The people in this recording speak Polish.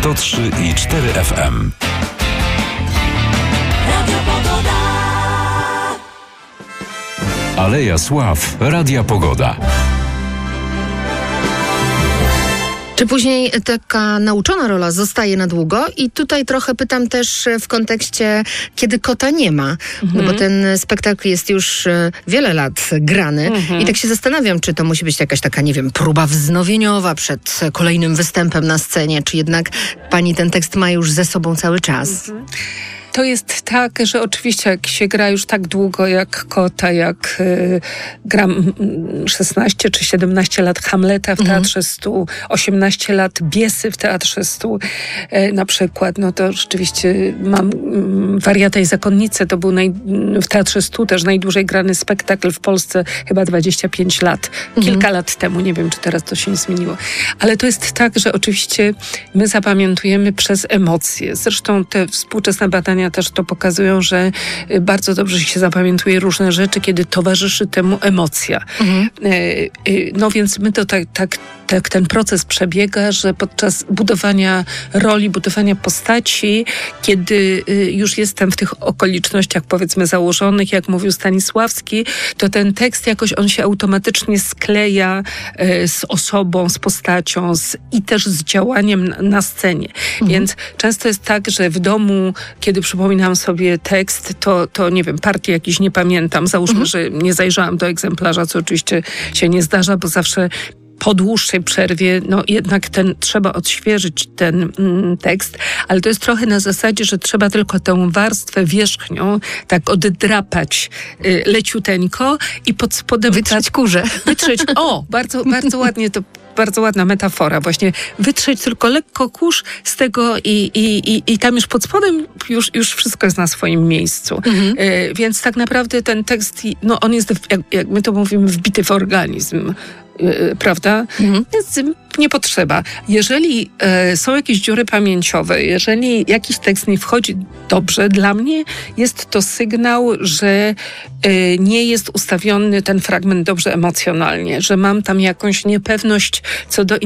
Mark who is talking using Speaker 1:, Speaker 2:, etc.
Speaker 1: 103,4 FM. Aleja Sław Radia Pogoda.
Speaker 2: Czy później taka nauczona rola zostaje na długo? I tutaj trochę pytam też w kontekście, kiedy kota nie ma. No bo ten spektakl jest już wiele lat grany. I tak się zastanawiam, czy to musi być jakaś taka, nie wiem, próba wznowieniowa przed kolejnym występem na scenie, czy jednak pani ten tekst ma już ze sobą cały czas?
Speaker 3: To jest tak, że oczywiście jak się gra już tak długo jak Kota, jak gram 16 czy 17 lat Hamleta w Teatrze Stu, 18 lat Biesy w Teatrze Stu na przykład, no to rzeczywiście mam Wariata i Zakonnicę, to był w Teatrze Stu też najdłużej grany spektakl w Polsce, chyba 25 lat. Kilka lat temu, nie wiem, czy teraz to się nie zmieniło. Ale to jest tak, że oczywiście my zapamiętujemy przez emocje. Zresztą te współczesne badania też to pokazują, że bardzo dobrze się zapamiętuje różne rzeczy, kiedy towarzyszy temu emocja. No więc my to tak ten proces przebiega, że podczas budowania roli, budowania postaci, kiedy już jestem w tych okolicznościach, powiedzmy, założonych, jak mówił Stanisławski, to ten tekst jakoś on się automatycznie skleja z osobą, z postacią i też z działaniem na scenie. Więc często jest tak, że w domu, kiedy przypominam sobie tekst, to nie wiem, partii jakiś nie pamiętam. Załóżmy, że nie zajrzałam do egzemplarza, co oczywiście się nie zdarza, bo zawsze po dłuższej przerwie, no jednak trzeba odświeżyć ten tekst, ale to jest trochę na zasadzie, że trzeba tylko tę warstwę wierzchnią tak oddrapać leciuteńko i pod spodem...
Speaker 2: Wytrzeć kurze.
Speaker 3: Bardzo, bardzo ładnie to. Bardzo ładna metafora. Właśnie wytrzeć tylko lekko kurz z tego i tam już pod spodem już wszystko jest na swoim miejscu. Więc tak naprawdę ten tekst, no on jest, jak my to mówimy, wbity w organizm. Prawda? Więc nie potrzeba. Jeżeli są jakieś dziury pamięciowe, jeżeli jakiś tekst nie wchodzi dobrze, dla mnie jest to sygnał, że nie jest ustawiony ten fragment dobrze emocjonalnie, że mam tam jakąś niepewność co do